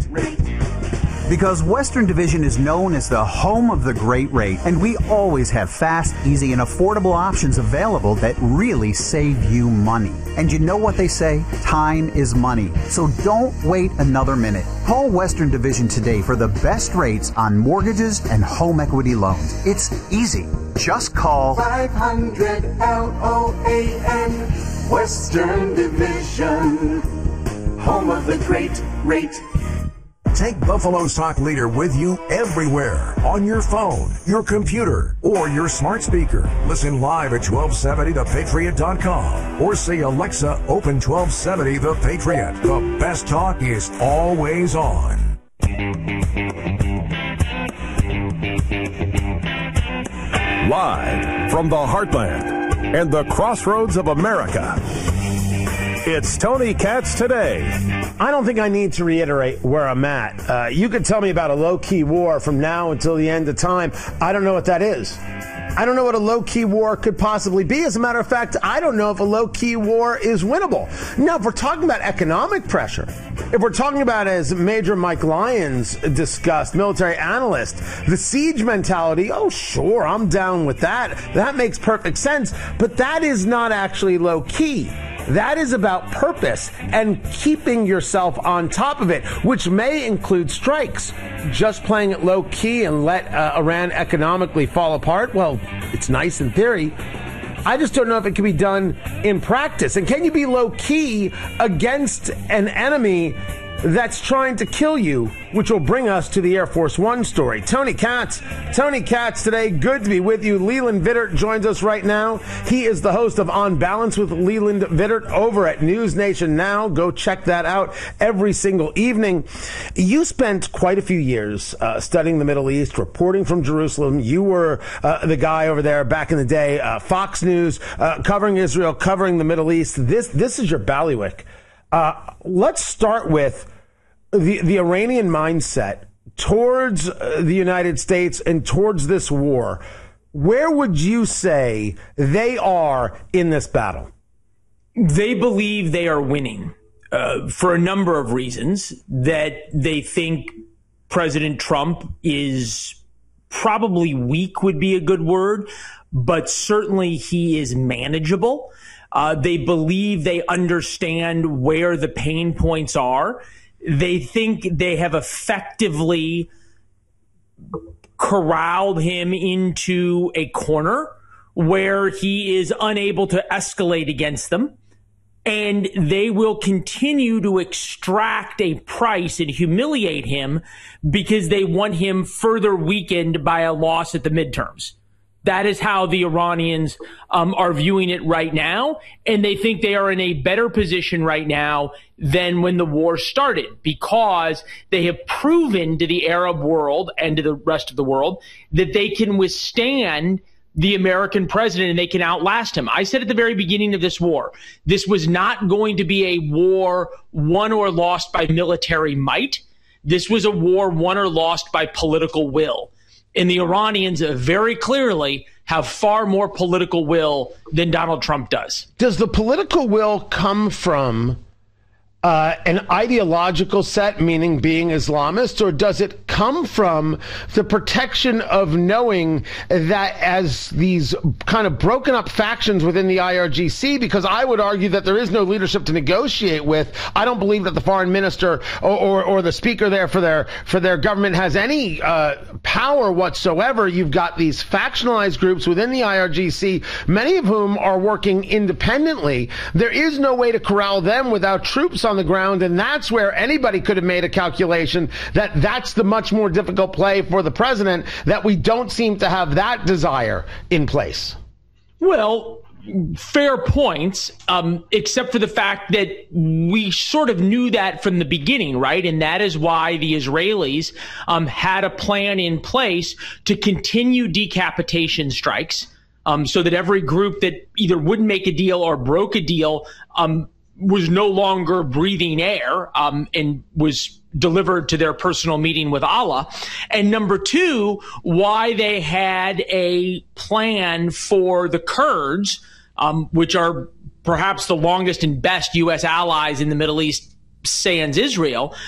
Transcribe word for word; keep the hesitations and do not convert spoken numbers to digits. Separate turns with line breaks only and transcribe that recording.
rate.
Because Western Division is known as the home of the great rate, and we always have fast, easy, and affordable options available that really save you money. And you know what they say? Time is money. So don't wait another minute. Call Western Division today for the best rates on mortgages and home equity loans. It's easy. Just call
five hundred L O A N, Western Division, home of the great rate.
Take Buffalo's Talk Leader with you everywhere, on your phone, your computer, or your smart speaker. Listen live at twelve seventy the patriot dot com or say, Alexa, open twelve seventy The Patriot. The best talk is always on. Live from the heartland and the crossroads of America, it's Tony Katz Today.
I don't think I need to reiterate where I'm at. Uh, you could tell me about a low-key war from now until the end of time. I don't know what that is. I don't know what a low-key war could possibly be. As a matter of fact, I don't know if a low-key war is winnable. Now, if we're talking about economic pressure, if we're talking about, as Major Mike Lyons discussed, military analyst, the siege mentality, oh, sure, I'm down with that. That makes perfect sense. But that is not actually low-key. That is about purpose and keeping yourself on top of it, which may include strikes. Just playing it low key and let uh, Iran economically fall apart, well, it's nice in theory. I just don't know if it can be done in practice. And can you be low key against an enemy that's trying to kill you, which will bring us to the Air Force One story. Tony Katz. Tony Katz today. Good to be with you. Leland Vittert joins us right now. He is the host of On Balance with Leland Vittert over at News Nation Now. Go check that out every single evening. You spent quite a few years uh, studying the Middle East, reporting from Jerusalem. You were uh, the guy over there back in the day, uh, Fox News, uh, covering Israel, covering the Middle East. This, this is your bailiwick. Uh, let's start with the, the Iranian mindset towards uh, the United States and towards this war. Where would you say they are in this battle?
They believe they are winning uh, for a number of reasons. That they think President Trump is probably weak would be a good word, but certainly he is manageable. Uh, they believe they understand where the pain points are. They think they have effectively corralled him into a corner where he is unable to escalate against them. And they will continue to extract a price and humiliate him because they want him further weakened by a loss at the midterms. That is how the Iranians um, are viewing it right now. And they think they are in a better position right now than when the war started, because they have proven to the Arab world and to the rest of the world that they can withstand the American president and they can outlast him. I said at the very beginning of this war, this was not going to be a war won or lost by military might. This was a war won or lost by political will. And the Iranians very clearly have far more political will than Donald Trump does.
Does the political will come from uh, an ideological set, meaning being Islamist, or does it come from the protection of knowing that as these kind of broken up factions within the I R G C, because I would argue that there is no leadership to negotiate with. I don't believe that the foreign minister or, or, or the speaker there for their for their government has any uh, power whatsoever. You've got these factionalized groups within the I R G C, many of whom are working independently. There is no way to corral them without troops on the ground, and that's where anybody could have made a calculation that that's the much more difficult play for the president, that we don't seem to have that desire in place.
Well, fair points, um, except for the fact that we sort of knew that from the beginning, right? And that is why the Israelis um, had a plan in place to continue decapitation strikes, um, so that every group that either wouldn't make a deal or broke a deal um, was no longer breathing air um, and was delivered to their personal meeting with Allah. And number two, why they had a plan for the Kurds, um, which are perhaps the longest and best U S allies in the Middle East, sans Israel,